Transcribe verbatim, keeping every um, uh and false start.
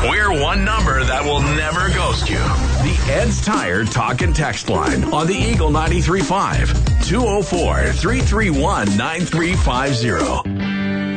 We're one number that will never ghost you. The Ed's Tire Talk and Text line on the Eagle ninety-three point five. two oh four, three three one, nine three five zero.